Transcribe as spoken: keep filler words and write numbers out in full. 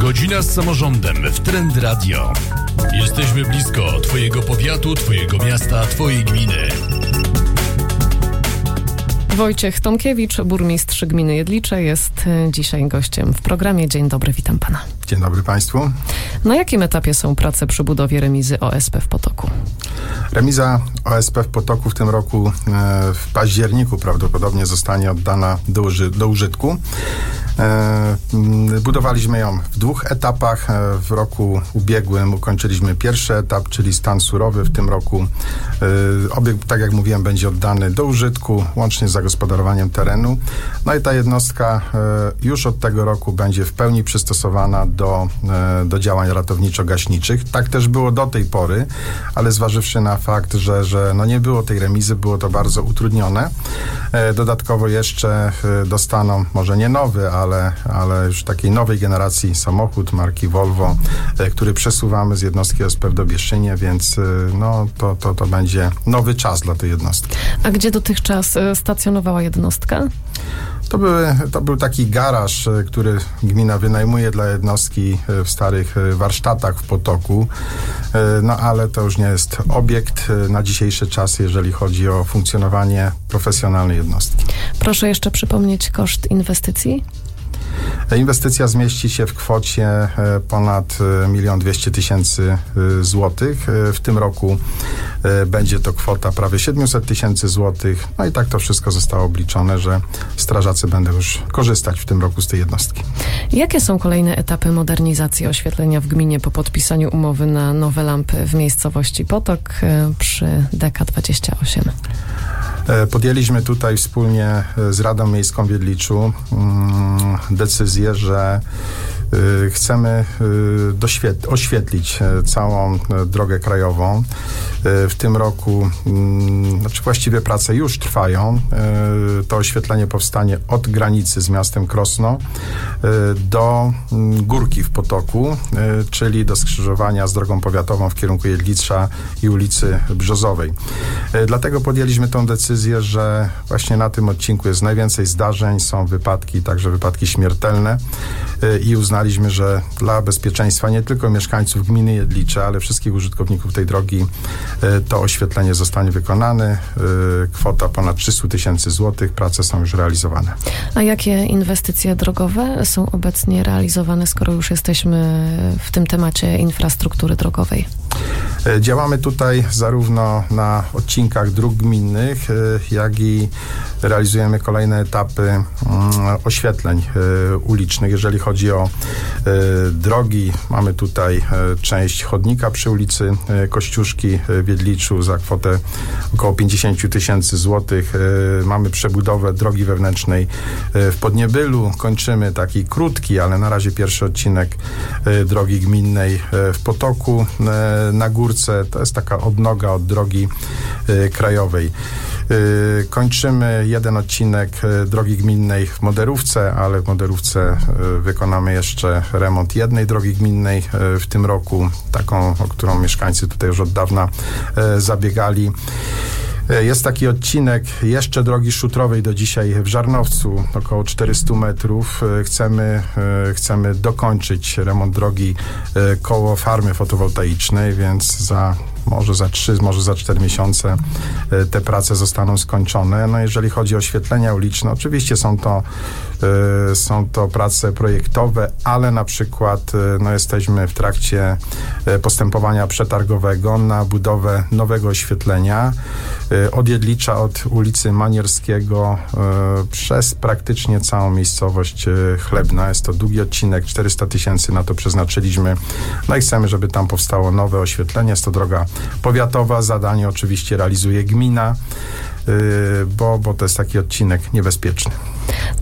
Godzina z samorządem w Trend Radio. Jesteśmy blisko Twojego powiatu, Twojego miasta, Twojej gminy. Wojciech Tomkiewicz, burmistrz gminy Jedlicze, jest dzisiaj gościem w programie. Dzień dobry, witam pana. Dzień dobry państwu. Na jakim etapie są prace przy budowie remizy O S P w Potoku? Remiza O S P w Potoku w tym roku w październiku prawdopodobnie zostanie oddana do, uży- do użytku. Budowaliśmy ją w dwóch etapach. W roku ubiegłym ukończyliśmy pierwszy etap, czyli stan surowy. W tym roku obiekt, tak jak mówiłem, będzie oddany do użytku, łącznie z zagospodarowaniem terenu. No i ta jednostka już od tego roku będzie w pełni przystosowana do, do działań ratowniczo-gaśniczych. Tak też było do tej pory, ale zważywszy na fakt, że, że no nie było tej remizy, było to bardzo utrudnione. Dodatkowo jeszcze dostaną, może nie nowy, ale, ale już takiej nowej generacji samochód marki Volvo, który przesuwamy z jednostki O S P do Bieszczynie, więc no, to, to, to będzie nowy czas dla tej jednostki. A gdzie dotychczas stacjonowała jednostka? To, były, to był taki garaż, który gmina wynajmuje dla jednostki w starych warsztatach w Potoku, no ale to już nie jest obiekt na dzisiejszy czas, jeżeli chodzi o funkcjonowanie profesjonalnej jednostki. Proszę jeszcze przypomnieć koszt inwestycji? Inwestycja zmieści się w kwocie ponad milion dwieście tysięcy złotych. W tym roku będzie to kwota prawie siedemset tysięcy złotych. No i tak to wszystko zostało obliczone, że strażacy będą już korzystać w tym roku z tej jednostki. Jakie są kolejne etapy modernizacji oświetlenia w gminie po podpisaniu umowy na nowe lampy w miejscowości Potok przy D K dwadzieścia osiem? Podjęliśmy tutaj wspólnie z Radą Miejską w Jedliczu decyzję, że chcemy doświet- oświetlić całą drogę krajową. W tym roku, znaczy właściwie prace już trwają. To oświetlenie powstanie od granicy z miastem Krosno do Górki w Potoku, czyli do skrzyżowania z drogą powiatową w kierunku Jedlicza i ulicy Brzozowej. Dlatego podjęliśmy tą decyzję, że właśnie na tym odcinku jest najwięcej zdarzeń, są wypadki, także wypadki śmiertelne i uznaliśmy, że dla bezpieczeństwa nie tylko mieszkańców gminy Jedlicze, ale wszystkich użytkowników tej drogi to oświetlenie zostanie wykonane. Kwota ponad trzysta tysięcy złotych. Prace są już realizowane. A jakie inwestycje drogowe są obecnie realizowane, skoro już jesteśmy w tym temacie infrastruktury drogowej? Działamy tutaj zarówno na odcinkach dróg gminnych, jak i realizujemy kolejne etapy oświetleń ulicznych. Jeżeli chodzi o drogi, mamy tutaj część chodnika przy ulicy Kościuszki w Jedliczu za kwotę około pięćdziesiąt tysięcy złotych. Mamy przebudowę drogi wewnętrznej w Podniebylu. Kończymy taki krótki, ale na razie pierwszy odcinek drogi gminnej w Potoku na Górce. To jest taka odnoga od drogi krajowej. Kończymy jeden odcinek drogi gminnej w Moderówce, ale w Moderówce wykonamy jeszcze remont jednej drogi gminnej w tym roku, taką, o którą mieszkańcy tutaj już od dawna zabiegali. Jest taki odcinek jeszcze drogi szutrowej do dzisiaj w Żarnowcu, około czterysta metrów. Chcemy, chcemy dokończyć remont drogi koło farmy fotowoltaicznej, więc za może za trzy, może za cztery miesiące te prace zostaną skończone. No jeżeli chodzi o oświetlenia uliczne, oczywiście są to, y, są to prace projektowe, ale na przykład y, no jesteśmy w trakcie y, postępowania przetargowego na budowę nowego oświetlenia y, od Jedlicza, od ulicy Manierskiego y, przez praktycznie całą miejscowość y, Chlebna. Jest to długi odcinek, czterysta tysięcy na to przeznaczyliśmy. No i chcemy, żeby tam powstało nowe oświetlenie. Jest to droga powiatowa, zadanie oczywiście realizuje gmina, yy, bo, bo to jest taki odcinek niebezpieczny.